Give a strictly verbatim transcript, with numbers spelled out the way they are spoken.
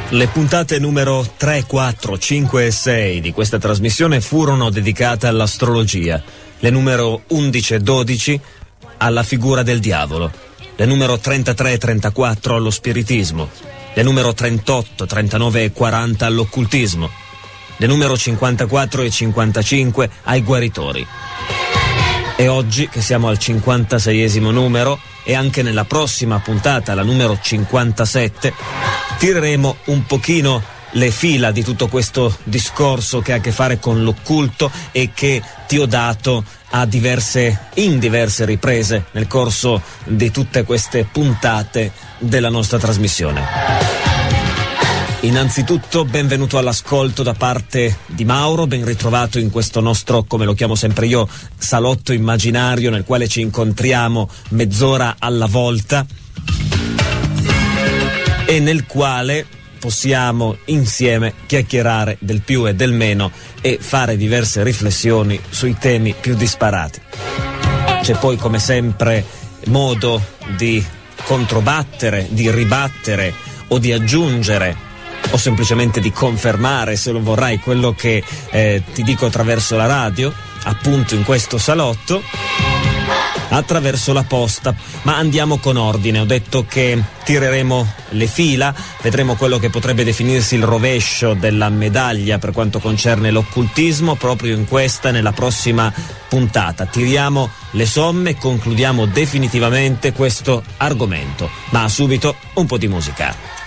Le puntate numero tre, quattro, cinque e sei di questa trasmissione furono dedicate all'astrologia, le numero undici e dodici alla figura del diavolo, le numero trentatré e trentaquattro allo spiritismo, le numero trentotto, trentanove e quaranta all'occultismo, le numero cinquantaquattro e cinquantacinque ai guaritori. E oggi, che siamo al cinquantaseiesimo numero, e anche nella prossima puntata, la numero cinquantasette, tireremo un pochino le fila di tutto questo discorso che ha a che fare con l'occulto e che ti ho dato a diverse, in diverse riprese nel corso di tutte queste puntate della nostra trasmissione. Innanzitutto benvenuto all'ascolto da parte di Mauro, ben ritrovato in questo nostro, come lo chiamo sempre io, salotto immaginario nel quale ci incontriamo mezz'ora alla volta e nel quale possiamo insieme chiacchierare del più e del meno e fare diverse riflessioni sui temi più disparati. C'è poi come sempre modo di controbattere, di ribattere o di aggiungere o semplicemente di confermare, se lo vorrai, quello che eh, ti dico attraverso la radio, appunto in questo salotto, attraverso la posta. Ma andiamo con ordine. Ho detto che tireremo le fila, vedremo quello che potrebbe definirsi il rovescio della medaglia per quanto concerne l'occultismo proprio in questa, nella prossima puntata. Tiriamo le somme e concludiamo definitivamente questo argomento. Ma subito un po' di musica.